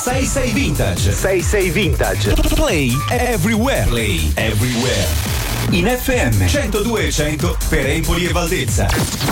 66 Vintage. 66 Vintage. Play everywhere. Play everywhere. In FM 102.100 per Empoli e Valdezza.